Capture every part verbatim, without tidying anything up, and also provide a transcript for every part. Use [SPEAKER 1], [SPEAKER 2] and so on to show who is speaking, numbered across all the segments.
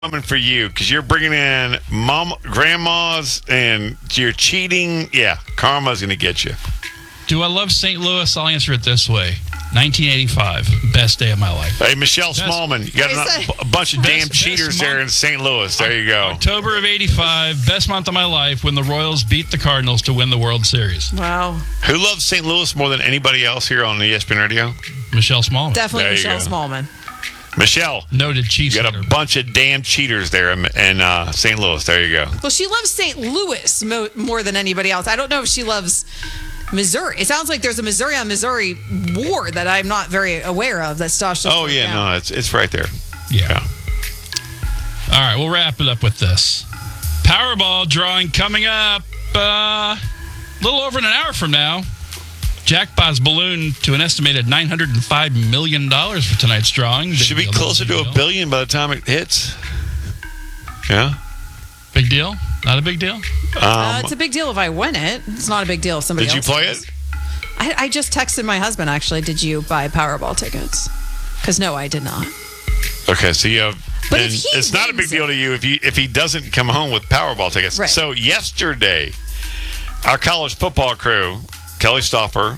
[SPEAKER 1] coming for you because you're bringing in mom, grandmas, and you're cheating. Yeah, karma's going to get you.
[SPEAKER 2] Do I love Saint Louis? I'll answer it this way. nineteen eighty-five, best day of my life.
[SPEAKER 1] Hey, Michelle
[SPEAKER 2] Best-
[SPEAKER 1] Smallman, you got a, a bunch of
[SPEAKER 2] Best-
[SPEAKER 1] damn
[SPEAKER 2] best
[SPEAKER 1] cheaters there
[SPEAKER 2] month.
[SPEAKER 1] in Saint Louis. There you go.
[SPEAKER 2] October of eighty-five, best month of my life when the Royals beat the Cardinals to win the World Series.
[SPEAKER 3] Wow.
[SPEAKER 1] Who loves Saint Louis more than anybody else here on E S P N Radio?
[SPEAKER 2] Michelle Smallman.
[SPEAKER 3] Definitely
[SPEAKER 1] There you
[SPEAKER 3] Michelle
[SPEAKER 1] go.
[SPEAKER 3] Smallman.
[SPEAKER 1] Michelle,
[SPEAKER 2] Noted Chiefs
[SPEAKER 1] you got
[SPEAKER 2] hitter.
[SPEAKER 1] a bunch of damn cheaters there in, in uh, Saint Louis. There you go.
[SPEAKER 3] Well, she loves Saint Louis mo- more than anybody else. I don't know if she loves Missouri. It sounds like there's a Missouri on Missouri war that I'm not very aware of. That Stosh.
[SPEAKER 1] Oh, yeah, no, it's it's right there.
[SPEAKER 2] Yeah.
[SPEAKER 1] Yeah.
[SPEAKER 2] All right, we'll wrap it up with this. Powerball drawing coming up uh, a little over an hour from now. Jackpot's balloon to an estimated nine hundred five million dollars for tonight's drawing. Big
[SPEAKER 1] Should be
[SPEAKER 2] deal,
[SPEAKER 1] closer
[SPEAKER 2] big
[SPEAKER 1] to a
[SPEAKER 2] deal.
[SPEAKER 1] billion by the time it hits. Yeah.
[SPEAKER 2] Big deal? Not a big deal?
[SPEAKER 3] uh,
[SPEAKER 1] Um,
[SPEAKER 3] it's a big deal if I win it. It's not a big deal if somebody
[SPEAKER 1] did you
[SPEAKER 3] else
[SPEAKER 1] play
[SPEAKER 3] does.
[SPEAKER 1] it?
[SPEAKER 3] I, I just texted my husband, actually. Did you buy Powerball tickets? Because no, I did not.
[SPEAKER 1] Okay, so you have.
[SPEAKER 3] But
[SPEAKER 1] and
[SPEAKER 3] if he
[SPEAKER 1] it's not a big
[SPEAKER 3] wins
[SPEAKER 1] deal
[SPEAKER 3] it-
[SPEAKER 1] to you if you if he doesn't come home with Powerball tickets.
[SPEAKER 3] Right.
[SPEAKER 1] So yesterday, our college football crew, Kelly Stauffer,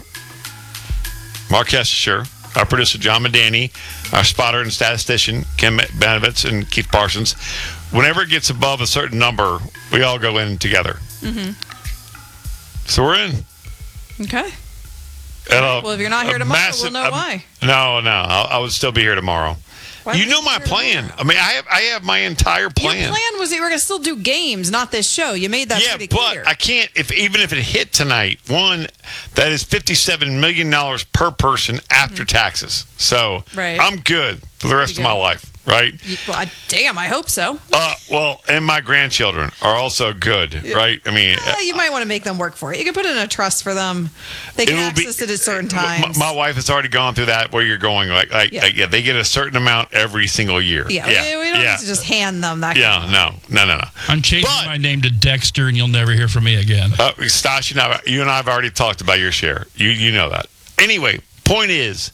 [SPEAKER 1] Mark Hestisher, our producer John Medani, our spotter and statistician Kim Benovitz and Keith Parsons, whenever it gets above a certain number, we all go in together. Mm-hmm. So we're in.
[SPEAKER 3] Okay.
[SPEAKER 1] At a-
[SPEAKER 3] Well, if you're not here
[SPEAKER 1] a
[SPEAKER 3] tomorrow,
[SPEAKER 1] massive-
[SPEAKER 3] we'll know
[SPEAKER 1] a-
[SPEAKER 3] why.
[SPEAKER 1] No, no, I'll, I would still be here tomorrow.
[SPEAKER 3] Why
[SPEAKER 1] You
[SPEAKER 3] would
[SPEAKER 1] know
[SPEAKER 3] you
[SPEAKER 1] my
[SPEAKER 3] be here
[SPEAKER 1] plan.
[SPEAKER 3] tomorrow?
[SPEAKER 1] I mean, I have I have my entire plan.
[SPEAKER 3] Your plan was that you were going to still do games, not this show. You made that
[SPEAKER 1] yeah,
[SPEAKER 3] pretty
[SPEAKER 1] but
[SPEAKER 3] clear.
[SPEAKER 1] I can't. If even if it hit tonight, one that is fifty-seven million dollars per person after taxes. So
[SPEAKER 3] Right.
[SPEAKER 1] I'm good for the rest of
[SPEAKER 3] You
[SPEAKER 1] my
[SPEAKER 3] good.
[SPEAKER 1] life. Right.
[SPEAKER 3] You- well, I- damn, I hope so.
[SPEAKER 1] Uh, well, and my grandchildren are also good. Right. I mean,
[SPEAKER 3] Uh, you might want to make them work for it. You can put it in a trust for them. They can
[SPEAKER 1] will be-
[SPEAKER 3] access it at certain
[SPEAKER 1] my-
[SPEAKER 3] times.
[SPEAKER 1] My, wife has already gone through that where you're going like, like,
[SPEAKER 3] Yeah.
[SPEAKER 1] like, yeah, they get a certain amount every single year.
[SPEAKER 3] yeah,
[SPEAKER 1] yeah,
[SPEAKER 3] we, we don't
[SPEAKER 1] yeah.
[SPEAKER 3] need to just hand them that.
[SPEAKER 1] yeah, no, no, no, no.
[SPEAKER 2] I'm changing
[SPEAKER 1] But-
[SPEAKER 2] my name to Dexter, and you'll never hear from me again.
[SPEAKER 1] Uh, Stash, you, know, you and I have already talked about your share. You you know that. Anyway, point is,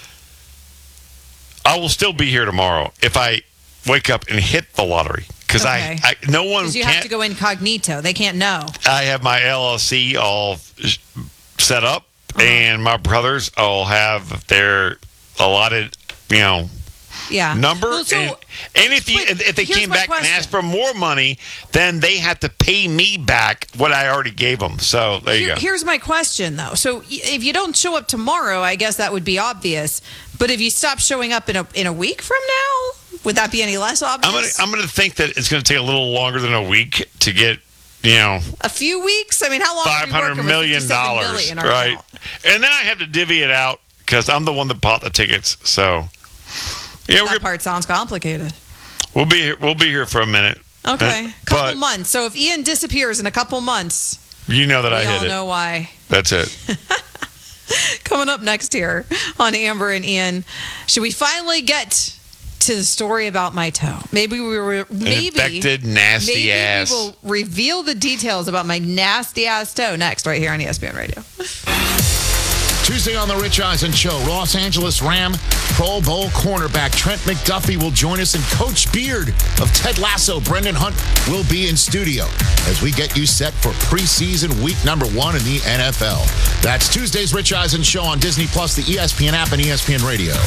[SPEAKER 1] I will still be here tomorrow if I wake up and hit the lottery. Because
[SPEAKER 3] Okay.
[SPEAKER 1] I, I, no one
[SPEAKER 3] Because you
[SPEAKER 1] can't.
[SPEAKER 3] have to go incognito. They can't know.
[SPEAKER 1] I have my L L C all sh- set up,
[SPEAKER 3] Uh-huh.
[SPEAKER 1] and my brothers all have their allotted, you know,
[SPEAKER 3] Yeah.
[SPEAKER 1] number.
[SPEAKER 3] Well, so-
[SPEAKER 1] and, and if you
[SPEAKER 3] but
[SPEAKER 1] if they
[SPEAKER 3] here's
[SPEAKER 1] came
[SPEAKER 3] my
[SPEAKER 1] back and
[SPEAKER 3] question.
[SPEAKER 1] asked for more money, then they have to pay me back what I already gave them. So there you
[SPEAKER 3] Here-
[SPEAKER 1] go.
[SPEAKER 3] Here's my question, though. So y- if you don't show up tomorrow, I guess that would be obvious. But if you stop showing up in a in a week from now, would that be any less obvious?
[SPEAKER 1] I'm gonna I'm gonna think that it's gonna take a little longer than a week to get, you know,
[SPEAKER 3] a few weeks? I mean, how long?
[SPEAKER 1] five hundred million dollars, right? And then I have to divvy it out because I'm the one that bought the tickets. So yeah, we're
[SPEAKER 3] That part sounds complicated.
[SPEAKER 1] we'll be here, we'll be here for a minute.
[SPEAKER 3] Okay,
[SPEAKER 1] Uh,
[SPEAKER 3] couple
[SPEAKER 1] but
[SPEAKER 3] months. So if Ian disappears in a couple months,
[SPEAKER 1] you know that
[SPEAKER 3] we
[SPEAKER 1] I
[SPEAKER 3] all
[SPEAKER 1] hit it.
[SPEAKER 3] know why.
[SPEAKER 1] That's it.
[SPEAKER 3] Coming up next here on Amber and Ian, should we finally get to the story about my toe? Maybe we were maybe
[SPEAKER 1] Infected, nasty
[SPEAKER 3] maybe
[SPEAKER 1] ass.
[SPEAKER 3] we will reveal the details about my nasty ass toe next, right here on E S P N Radio.
[SPEAKER 4] Tuesday on the Rich Eisen Show, Los Angeles Ram Pro Bowl cornerback Trent McDuffie will join us, and Coach Beard of Ted Lasso, Brendan Hunt, will be in studio as we get you set for preseason week number one in the N F L. That's Tuesday's Rich Eisen Show on Disney Plus, the E S P N app, and E S P N Radio.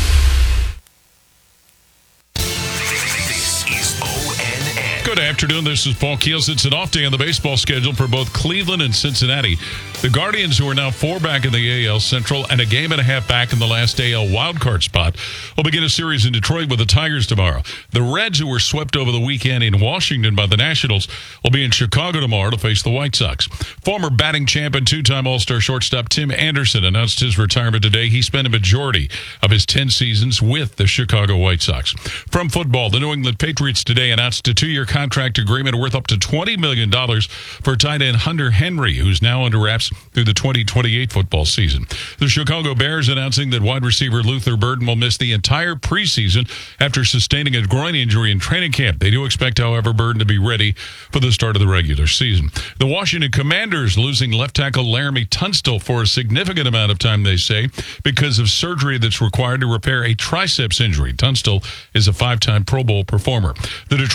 [SPEAKER 5] This is O N N.
[SPEAKER 6] Good afternoon. This is Paul Keels. It's an off day on the baseball schedule for both Cleveland and Cincinnati. The Guardians, who are now four back in the A L Central and a game and a half back in the last A L wildcard spot, will begin a series in Detroit with the Tigers tomorrow. The Reds, who were swept over the weekend in Washington by the Nationals, will be in Chicago tomorrow to face the White Sox. Former batting champ and two-time All-Star shortstop Tim Anderson announced his retirement today. He spent a majority of his ten seasons with the Chicago White Sox. From football, the New England Patriots today announced a two-year contract contract agreement worth up to twenty million dollars for tight end Hunter Henry, who's now under wraps through the twenty twenty-eight football season. The Chicago Bears announcing that wide receiver Luther Burden will miss the entire preseason after sustaining a groin injury in training camp. They do expect, however, Burden to be ready for the start of the regular season. The Washington Commanders losing left tackle Laramie Tunstall for a significant amount of time, they say, because of surgery that's required to repair a triceps injury. Tunstall is a five-time Pro Bowl performer. The Detroit